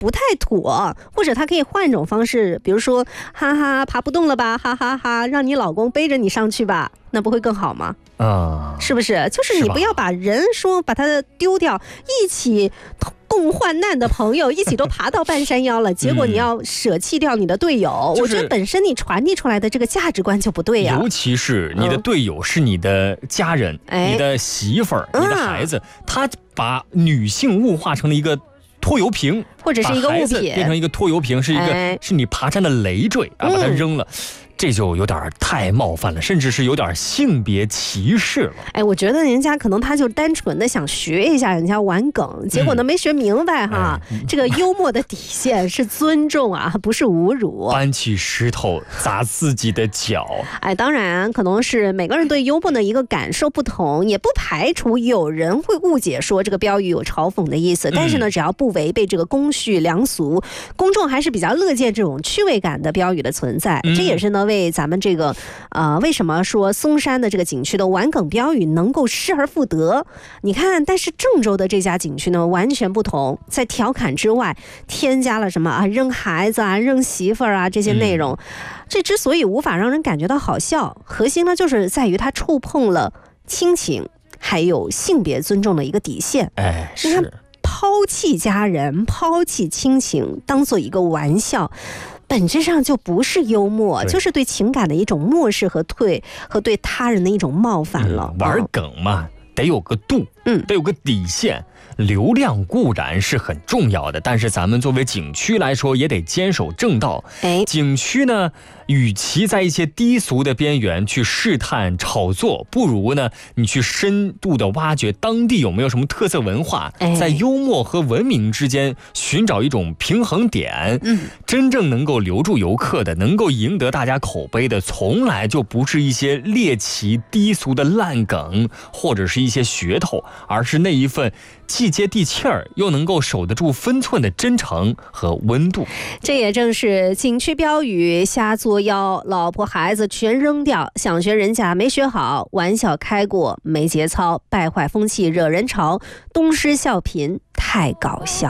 不太妥，或者他可以换一种方式，比如说哈哈爬不动了吧，哈哈哈，让你老公背着你上去吧，那不会更好吗？是不是？就是你不要把人说把他丢掉，一起共患难的朋友一起都爬到半山腰了，结果你要舍弃掉你的队友，我觉得本身你传递出来的这个价值观就不对呀。 尤其是你的队友是你的家人、你的媳妇儿、你的孩子，他把女性物化成了一个拖油瓶， 或者是一个物品， 变成一个拖油瓶，是一个是你爬山的累赘啊，把它扔了。这就有点太冒犯了，甚至是有点性别歧视了。 我觉得人家可能他就单纯的想学一下人家玩梗，结果呢没学明白哈。这个幽默的底线是尊重啊，不是侮辱。 搬起石头砸自己的脚。 当然可能是每个人对幽默的一个感受不同，也不排除有人会误解说这个标语有嘲讽的意思。但是呢，只要不违背这个公序良俗，公众还是比较乐见这种趣味感的标语的存在。这也是呢为咱们这个为什么说嵩山的这个景区的玩梗标语能够失而复得？你看，但是郑州的这家景区呢完全不同，在调侃之外添加了什么扔孩子啊、扔媳妇儿啊这些内容。这之所以无法让人感觉到好笑，核心呢就是在于它触碰了亲情还有性别尊重的一个底线。你看，抛弃家人、抛弃亲情当做一个玩笑，本质上就不是幽默，就是对情感的一种漠视和对他人的一种冒犯了。 玩梗嘛，得有个度，得有个底线。流量固然是很重要的，但是咱们作为景区来说，也得坚守正道。景区呢，与其在一些低俗的边缘去试探炒作，不如呢，你去深度的挖掘当地有没有什么特色文化，在幽默和文明之间寻找一种平衡点。真正能够留住游客的，能够赢得大家口碑的，从来就不是一些猎奇低俗的烂梗，或者是一些噱头，而是那一份既接地气儿又能够守得住分寸的真诚和温度。 这也正是景区标语瞎作妖，老婆孩子全扔掉，想学人家没学好，玩笑开过没节操，败坏风气惹人潮，东施效颦太搞笑。